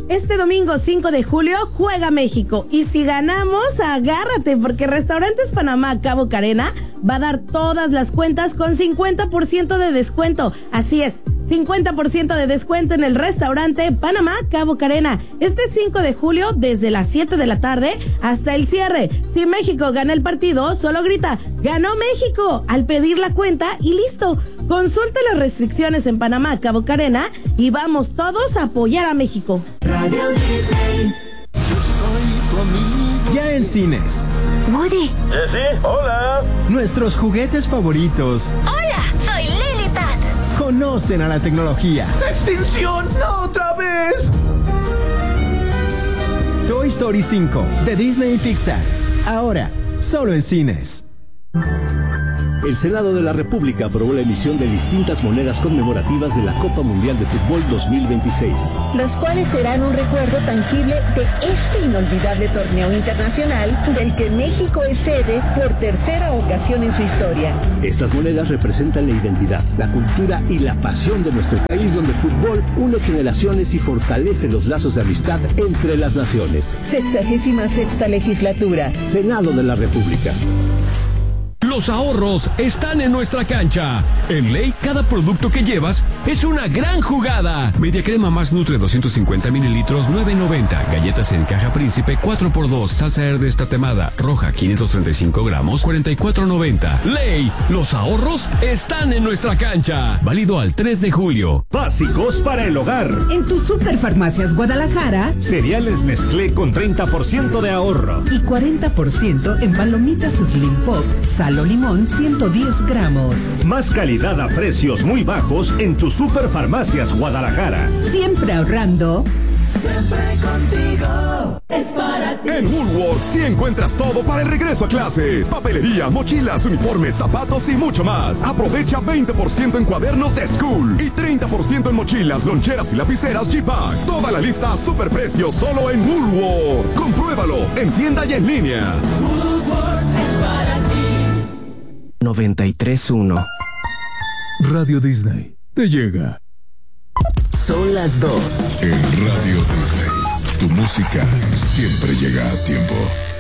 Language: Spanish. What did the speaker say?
Este domingo 5 de julio juega México y si ganamos, agárrate porque Restaurantes Panamá Cabo Carena va a dar todas las cuentas con 50% de descuento. Así es, 50% de descuento en el restaurante Panamá Cabo Carena. Este 5 de julio desde las 7 de la tarde hasta el cierre. Si México gana el partido, solo grita ¡Ganó México! Al pedir la cuenta y listo. Consulte las restricciones en Panamá Cabo Carena y vamos todos a apoyar a México. Radio Disney. Ya en cines. Woody. Jessy, hola. Nuestros juguetes favoritos. Hola, soy Lily Pad. Conocen a la tecnología. ¡Extinción! ¡No otra vez! Toy Story 5 de Disney y Pixar. Ahora, solo en cines. El Senado de la República aprobó la emisión de distintas monedas conmemorativas de la Copa Mundial de Fútbol 2026. Las cuales serán un recuerdo tangible de este inolvidable torneo internacional del que México es sede por tercera ocasión en su historia. Estas monedas representan la identidad, la cultura y la pasión de nuestro país, donde el fútbol une generaciones y fortalece los lazos de amistad entre las naciones. 66ª legislatura. Senado de la República. Los ahorros están en nuestra cancha. En Ley, cada producto que llevas es una gran jugada. Media crema más Nutre 250 mililitros, 9.90. Galletas en caja Príncipe 4x2. Salsa Herde tatemada roja 535 gramos, 44.90. Ley, los ahorros están en nuestra cancha. Válido al 3 de julio. Básicos para el hogar. En tu Superfarmacias Guadalajara. Cereales Nestlé con 30% de ahorro. Y 40% en palomitas Slim Pop, sal o limón 110 gramos. Más calidad a precios muy bajos en tu Superfarmacias Guadalajara. Siempre ahorrando. Siempre contigo. Es para ti. En Woolworth sí encuentras todo para el regreso a clases. Papelería, mochilas, uniformes, zapatos y mucho más. Aprovecha 20% en cuadernos de School y 30% en mochilas, loncheras y lapiceras G-Pack. Toda la lista a superprecio solo en Woolworth. Compruébalo en tienda y en línea. Woolworth es para ti. 93.1 Radio Disney te llega. Son las 2. En Radio Disney, tu música siempre llega a tiempo.